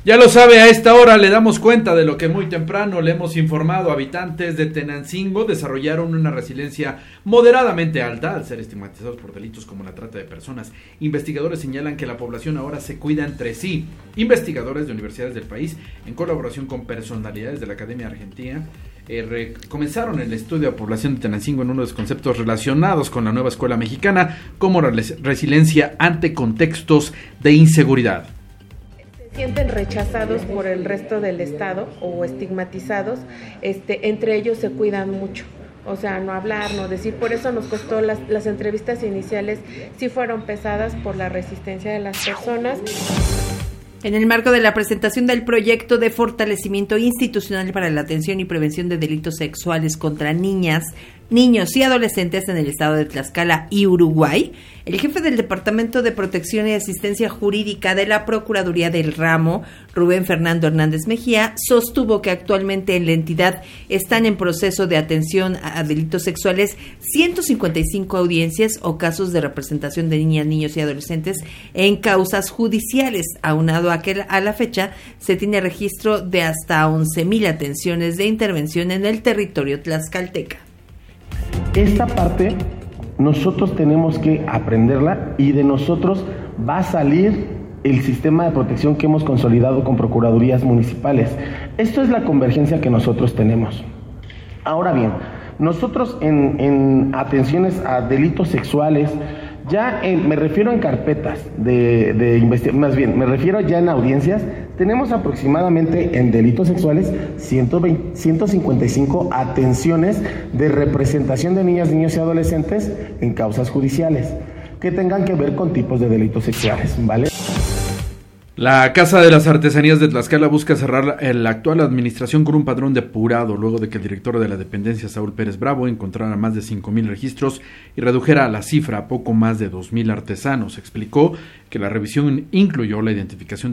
Ya lo sabe, a esta hora le damos cuenta de lo que muy temprano le hemos informado. Habitantes de Tenancingo desarrollaron una resiliencia moderadamente alta al ser estigmatizados por delitos como la trata de personas. Investigadores señalan que la población ahora se cuida entre sí. Investigadores de universidades del país, en colaboración con personalidades de la Academia Argentina, comenzaron el estudio de población de Tenancingo en uno de los conceptos relacionados con la nueva escuela mexicana como resiliencia ante contextos de inseguridad. Sienten rechazados por el resto del estado o estigmatizados, entre ellos se cuidan mucho, o sea, no hablar, no decir, por eso nos costó las entrevistas iniciales, sí fueron pesadas por la resistencia de las personas. En el marco de la presentación del proyecto de fortalecimiento institucional para la atención y prevención de delitos sexuales contra niñas, niños y adolescentes en el estado de Tlaxcala y Uruguay, el jefe del Departamento de Protección y Asistencia Jurídica de la Procuraduría del Ramo, Rubén Fernando Hernández Mejía, sostuvo que actualmente en la entidad están en proceso de atención a delitos sexuales 155 audiencias o casos de representación de niñas, niños y adolescentes en causas judiciales. Aunado a que a la fecha se tiene registro de hasta 11,000 atenciones de intervención en el territorio tlaxcalteca. Esta parte nosotros tenemos que aprenderla y de nosotros va a salir el sistema de protección que hemos consolidado con procuradurías municipales. Esto es la convergencia que nosotros tenemos. Ahora bien, nosotros en atenciones a delitos sexuales, me refiero en carpetas de investigación, más bien, me refiero ya en audiencias, tenemos aproximadamente en delitos sexuales 155 atenciones de representación de niñas, niños y adolescentes en causas judiciales que tengan que ver con tipos de delitos sexuales, ¿vale? La Casa de las Artesanías de Tlaxcala busca cerrar la actual administración con un padrón depurado, luego de que el director de la dependencia, Saúl Pérez Bravo, encontrara más de 5,000 registros y redujera la cifra a poco más de 2,000 artesanos. Explicó que la revisión incluyó la identificación